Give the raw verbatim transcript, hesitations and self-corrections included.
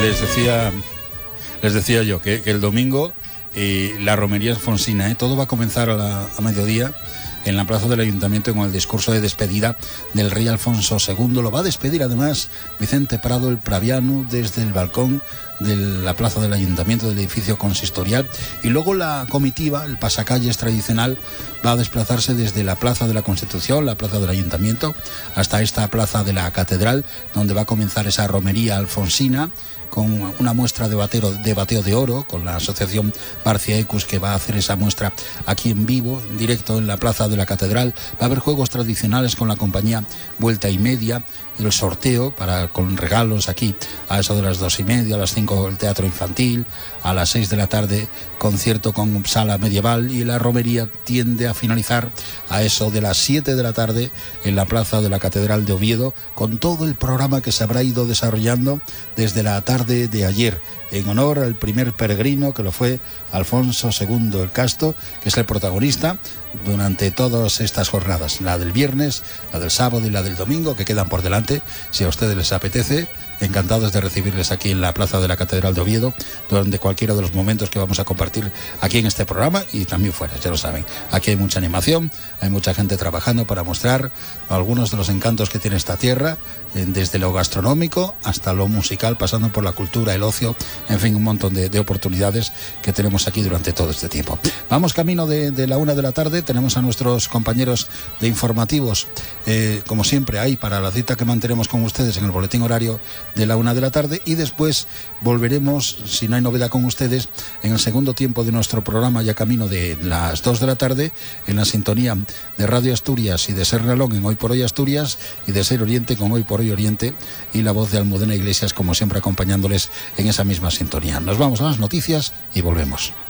les decía, les decía yo que, que el domingo eh, la romería alfonsina, ¿eh? Todo va a comenzar a, la, a mediodía en la plaza del Ayuntamiento con el discurso de despedida del rey Alfonso segundo. Lo va a despedir además Vicente Prado, el praviano, desde el balcón de la plaza del Ayuntamiento, del edificio consistorial, y luego la comitiva, el pasacalles tradicional, va a desplazarse desde la plaza de la Constitución, la plaza del Ayuntamiento, hasta esta plaza de la Catedral, donde va a comenzar esa romería alfonsina, con una muestra de bateo, de bateo de oro, con la asociación Barcia Ecus, que va a hacer esa muestra aquí en vivo, en directo en la plaza de la Catedral. Va a haber juegos tradicionales con la compañía Vuelta y Media, el sorteo para con regalos aquí a eso de las dos y media, a las cinco el teatro infantil, a las seis de la tarde concierto con sala medieval, y la romería tiende a finalizar a eso de las siete de la tarde en la plaza de la Catedral de Oviedo, con todo el programa que se habrá ido desarrollando desde la tarde de ayer, en honor al primer peregrino, que lo fue Alfonso segundo el Casto, que es el protagonista durante todas estas jornadas, la del viernes, la del sábado y la del domingo, que quedan por delante. Si a ustedes les apetece, encantados de recibirles aquí en la plaza de la Catedral de Oviedo durante cualquiera de los momentos que vamos a compartir aquí en este programa y también fuera, ya lo saben. Aquí hay mucha animación, hay mucha gente trabajando para mostrar algunos de los encantos que tiene esta tierra, desde lo gastronómico hasta lo musical, pasando por la cultura, el ocio, en fin, un montón de, de oportunidades que tenemos aquí durante todo este tiempo. Vamos camino de, de la una de la tarde, tenemos a nuestros compañeros de informativos, eh, como siempre, ahí para la cita que mantenemos con ustedes en el boletín horario de la una de la tarde, y después volveremos, si no hay novedad con ustedes, en el segundo tiempo de nuestro programa, ya camino de las dos de la tarde, en la sintonía de Radio Asturias y de Ser Nalón en Hoy por Hoy Asturias, y de Ser Oriente con Hoy por Hoy Oriente, y la voz de Almudena Iglesias, como siempre, acompañándoles en esa misma sintonía. Nos vamos a las noticias y volvemos.